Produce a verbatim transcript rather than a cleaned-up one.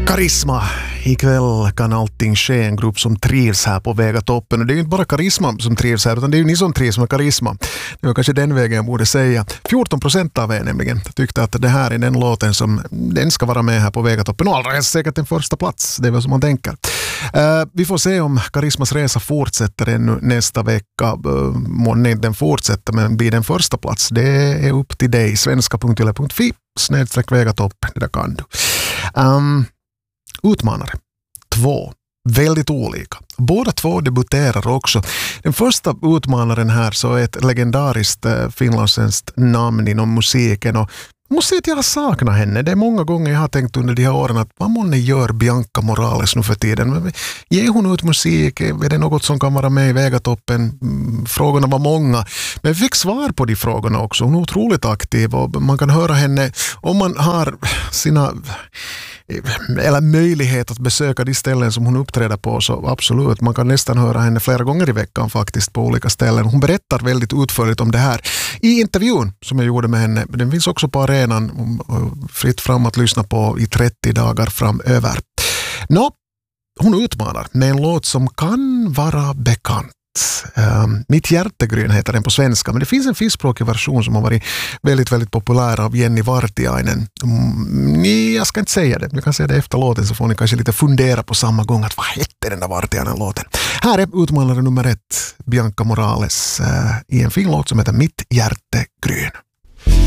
Karisma. Ikväll kan allting ske, en grupp som trivs här på Väga toppen. Och det är ju inte bara Karisma som trivs här, utan det är ju ni som trivs med Karisma. Det var kanske den vägen jag borde säga. fjorton procent av er nämligen tyckte att det här är den låten som den ska vara med här på Väga toppen. Och allra helst säkert en första plats, det är väl som man tänker. Uh, vi får se om Karismas resa fortsätter ännu nästa vecka. Uh, månne den fortsätter, men blir den första plats. Det är upp till dig. svenska punkt yle punkt fi snedstreck Väga toppen. Det där kan du. Um, Utmanare. Två. Väldigt olika. Båda två debuterar också. Den första utmanaren här så är ett legendariskt eh, finlandssvenskt namn inom musiken, och jag måste säga att jag har saknat henne. Det är många gånger jag har tänkt under de här åren att vad månne gör Bianca Morales nu för tiden? Ger hon ut musik? Är det något som kan vara med i Vägatoppen? Frågorna var många. Men vi fick svar på de frågorna också. Hon är otroligt aktiv och man kan höra henne om man har sina eller möjlighet att besöka de ställen som hon uppträder på, så absolut, man kan nästan höra henne flera gånger i veckan faktiskt på olika ställen. Hon berättar väldigt utförligt om det här i intervjun som jag gjorde med henne. Den finns också på arenan, fritt fram att lyssna på i trettio dagar framöver. Nå, hon utmanar med en låt som kan vara bekant. Um, Mitt hjärtegryn heter den på svenska, men det finns en finskspråkig version som har varit väldigt, väldigt populär av Jenny Vartiainen. Mm, nej, jag ska inte säga det. Jag kan säga det efter låten, så får ni kanske lite fundera på samma gång att vad hette den där Vartiainen-låten? Här är utmanare nummer ett, Bianca Morales, uh, i en fin låt som heter Mitt hjärtegryn.